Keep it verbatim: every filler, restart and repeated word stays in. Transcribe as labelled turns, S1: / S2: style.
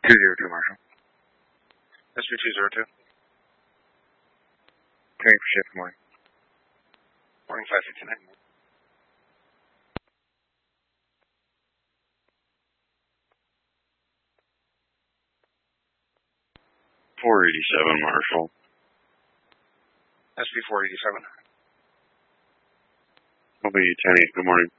S1: two zero two, Marshall.
S2: S P two zero two.
S1: Training for shift, good morning.
S2: Morning, five fifty-nine.
S3: four eighty-seven, Marshall.
S2: S P four eighty-seven.
S3: Will be ten eight, good morning.